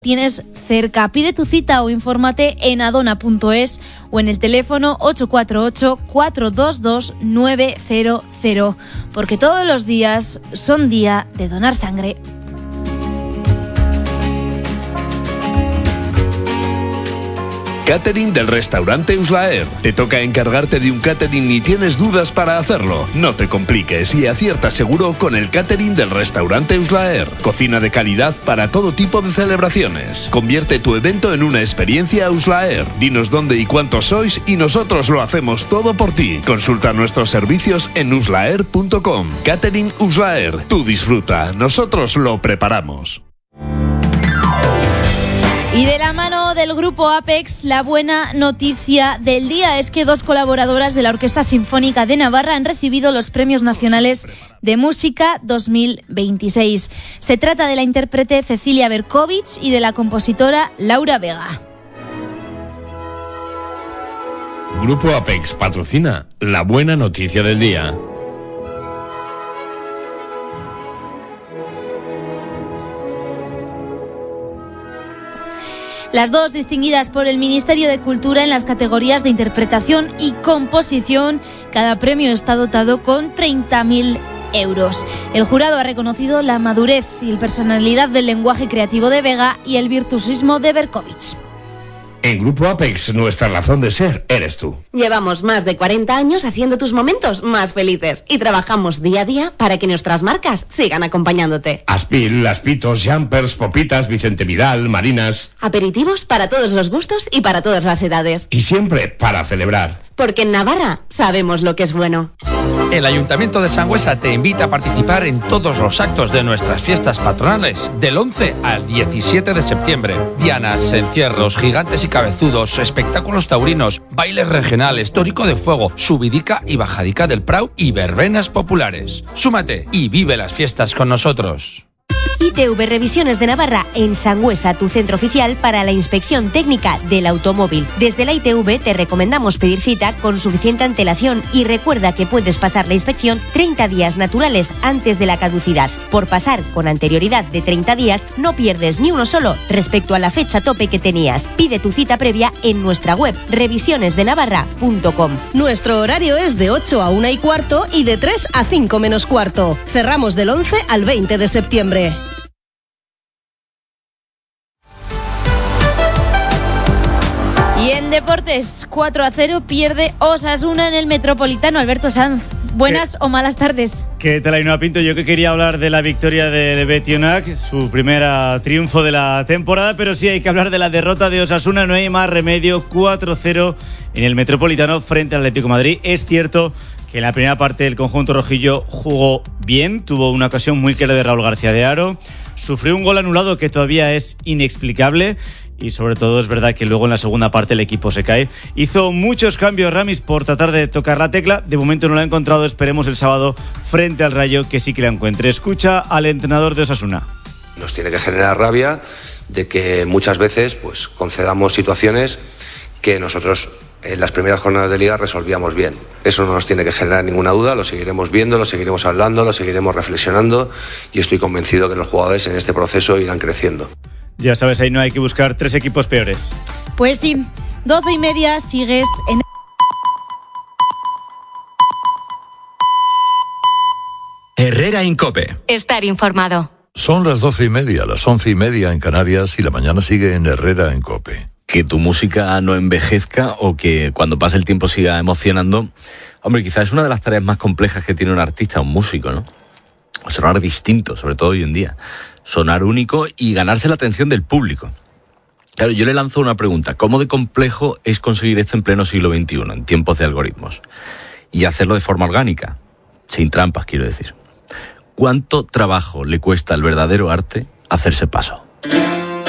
tienes cerca. Pide tu cita o infórmate en adona.es o en el teléfono 848-422-900, porque todos los días son día de donar sangre. Catering del restaurante Uslaer. ¿Te toca encargarte de un catering y tienes dudas para hacerlo? No te compliques y acierta seguro con el catering del restaurante Uslaer. Cocina de calidad para todo tipo de celebraciones. Convierte tu evento en una experiencia Uslaer. Dinos dónde y cuántos sois y nosotros lo hacemos todo por ti. Consulta nuestros servicios en uslaer.com. Catering Uslaer. Tú disfruta, nosotros lo preparamos. Y de la mano del grupo Apex, la buena noticia del día es que 2 colaboradoras de la Orquesta Sinfónica de Navarra han recibido los Premios Nacionales de Música 2026. Se trata de la intérprete Cecilia Berkovich y de la compositora Laura Vega. Grupo Apex patrocina la buena noticia del día. Las dos distinguidas por el Ministerio de Cultura en las categorías de interpretación y composición. Cada premio está dotado con 30.000 euros. El jurado ha reconocido la madurez y la personalidad del lenguaje creativo de Vega y el virtuosismo de Berkovich. En Grupo Apex, nuestra razón de ser eres tú. Llevamos más de 40 años haciendo tus momentos más felices y trabajamos día a día para que nuestras marcas sigan acompañándote. Aspil, Aspitos, Jumpers, Popitas, Vicente Vidal, Marinas. Aperitivos para todos los gustos y para todas las edades. Y siempre para celebrar. Porque en Navarra sabemos lo que es bueno. El Ayuntamiento de Sangüesa te invita a participar en todos los actos de nuestras fiestas patronales del 11 al 17 de septiembre. Dianas, encierros, gigantes y cabezudos, espectáculos taurinos, bailes regionales, tórico de fuego, subidica y bajadica del Prau y verbenas populares. Súmate y vive las fiestas con nosotros. ITV Revisiones de Navarra en Sangüesa, tu centro oficial para la inspección técnica del automóvil. Desde la ITV te recomendamos pedir cita con suficiente antelación y recuerda que puedes pasar la inspección 30 días naturales antes de la caducidad. Por pasar con anterioridad de 30 días no pierdes ni uno solo respecto a la fecha tope que tenías. Pide tu cita previa en nuestra web revisionesdenavarra.com. Nuestro horario es de 8 a 1:15 y de 3 a 5 menos cuarto. Cerramos del 11 al 20 de septiembre. Y en deportes, 4-0 pierde Osasuna en el Metropolitano. Alberto Sanz, buenas o malas tardes. ¿Qué tal, Ainhoa Pinto? Yo que quería hablar de la victoria del Betionac, su primera triunfo de la temporada, pero sí hay que hablar de la derrota de Osasuna. No hay más remedio, 4-0 en el Metropolitano frente al Atlético de Madrid. Es cierto que en la primera parte el conjunto rojillo jugó bien, tuvo una ocasión muy clara de Raúl García de Haro, sufrió un gol anulado que todavía es inexplicable. Y sobre todo es verdad que luego en la segunda parte el equipo se cae. Hizo muchos cambios Ramis por tratar de tocar la tecla. De momento no lo ha encontrado. Esperemos el sábado frente al Rayo que sí que la encuentre. Escucha al entrenador de Osasuna. Nos tiene que generar rabia de que muchas veces pues concedamos situaciones que nosotros en las primeras jornadas de liga resolvíamos bien. Eso no nos tiene que generar ninguna duda. Lo seguiremos viendo, lo seguiremos hablando, lo seguiremos reflexionando y estoy convencido que los jugadores en este proceso irán creciendo. Ya sabes, ahí no hay que buscar 3 equipos peores. Pues sí, 12:30 sigues en... Herrera Incope. Estar informado. Son las 12:30, las 11:30 en Canarias y la mañana sigue en Herrera Incope. Que tu música no envejezca o que cuando pase el tiempo siga emocionando. Hombre, quizás es una de las tareas más complejas que tiene un artista, un músico, ¿no? Sonar distinto, sobre todo hoy en día. Sonar único y ganarse la atención del público. Claro, yo le lanzo una pregunta. ¿Cómo de complejo es conseguir esto en pleno siglo XXI, en tiempos de algoritmos? Y hacerlo de forma orgánica, sin trampas, quiero decir. ¿Cuánto trabajo le cuesta al verdadero arte hacerse paso?